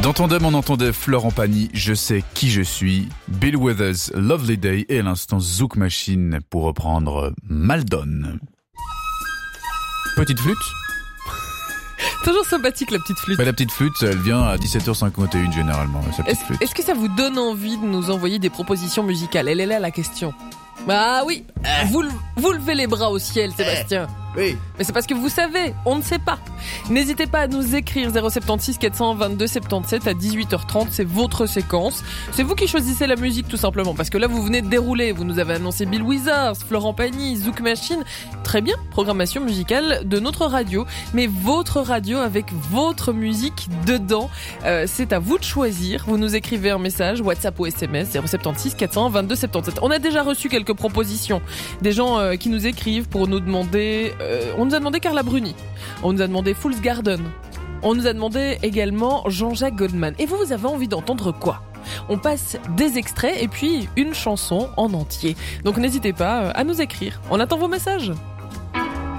Dans Tandem, on entendait Florent Pagny, Je sais qui je suis, Bill Withers, Lovely Day et à l'instant Zouk Machine pour reprendre Maldon. Petite flûte. Toujours sympathique la petite flûte. La petite flûte, elle vient à 17h51 généralement. Sa petite flûte. Est-ce que ça vous donne envie de nous envoyer des propositions musicales ? Elle est là la question. Bah oui, vous levez les bras au ciel, Sébastien. Oui. Mais c'est parce que vous savez, on ne sait pas. N'hésitez pas à nous écrire 076 422 77 à 18h30, c'est votre séquence. C'est vous qui choisissez la musique tout simplement, parce que là vous venez de dérouler, vous nous avez annoncé Bill Withers, Florent Pagny, Zouk Machine. Très bien, programmation musicale de notre radio, mais votre radio avec votre musique dedans. C'est à vous de choisir. Vous nous écrivez un message, WhatsApp ou SMS 076 422 77. On a déjà reçu quelques propositions, des gens qui nous écrivent pour nous demander... on nous a demandé Carla Bruni, on nous a demandé Fool's Garden, on nous a demandé également Jean-Jacques Goldman. Et vous avez envie d'entendre quoi ? On passe des extraits et puis une chanson en entier. Donc n'hésitez pas à nous écrire. On attend vos messages.